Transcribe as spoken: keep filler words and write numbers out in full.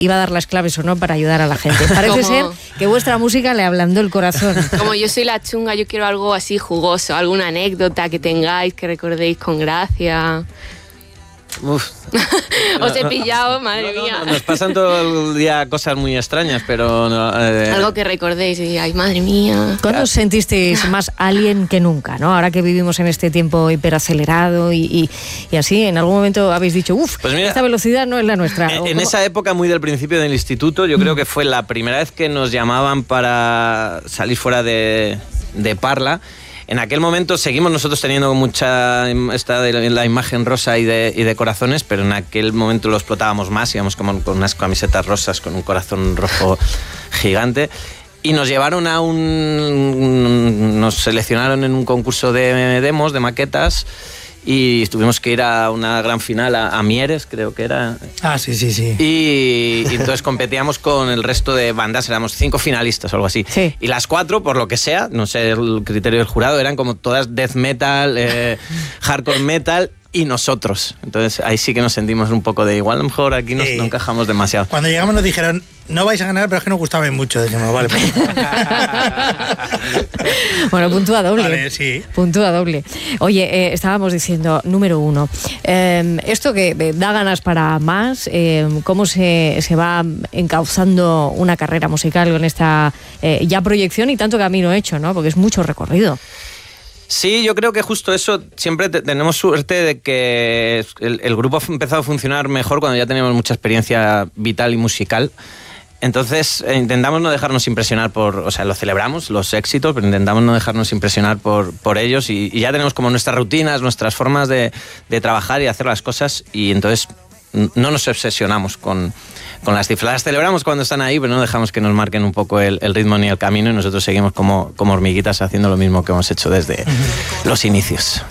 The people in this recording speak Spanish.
iba a dar las claves o no para ayudar a la gente. Parece ser que vuestra música le ablandó el corazón. Como yo soy la chunga, yo quiero algo así jugoso, alguna anécdota que tengáis, que recordéis con gracia. Uf. Os he pillado, madre no, no, mía. No, nos pasan todo el día cosas muy extrañas, pero... No, eh, algo que recordéis y ay, madre mía. ¿Cuándo os sentisteis más alien que nunca, ¿no? Ahora que vivimos en este tiempo hiperacelerado y, y, y así, en algún momento habéis dicho, uff, pues esta velocidad no es la nuestra. En, en esa época, muy del principio del instituto, yo creo que fue la primera vez que nos llamaban para salir fuera de, de Parla. En aquel momento seguimos nosotros teniendo mucha esta de la imagen rosa y de, y de corazones, pero en aquel momento lo explotábamos más, íbamos como con unas camisetas rosas con un corazón rojo gigante. Y nos llevaron a un... nos seleccionaron en un concurso de demos, de maquetas, y tuvimos que ir a una gran final a, a Mieres, creo que era. Ah, sí, sí, sí. Y, y entonces competíamos con el resto de bandas, éramos cinco finalistas o algo así. Sí. Y las cuatro, por lo que sea, no sé el criterio del jurado, eran como todas death metal, eh, hardcore metal y nosotros. Entonces ahí sí que nos sentimos un poco de igual, a lo mejor aquí nos, sí. no encajamos demasiado. Cuando llegamos nos dijeron, no vais a ganar, pero es que nos gustabais mucho. Decimos, vale, pues. Bueno, puntúa doble. Vale, sí. Puntúa doble. Oye, eh, estábamos diciendo, número uno, eh, esto que eh, da ganas para más, eh, cómo se, se va encauzando una carrera musical con esta eh, ya proyección y tanto camino hecho, ¿no? Porque es mucho recorrido. Sí, yo creo que justo eso, siempre te, tenemos suerte de que el, el grupo ha empezado a funcionar mejor cuando ya tenemos mucha experiencia vital y musical. Entonces eh, intentamos no dejarnos impresionar por, o sea, lo celebramos, los éxitos, pero intentamos no dejarnos impresionar por, por ellos y, y ya tenemos como nuestras rutinas, nuestras formas de, de trabajar y hacer las cosas y entonces no nos obsesionamos con, con las cifras. Las celebramos cuando están ahí, pero no dejamos que nos marquen un poco el, el ritmo ni el camino y nosotros seguimos como, como hormiguitas haciendo lo mismo que hemos hecho desde los inicios.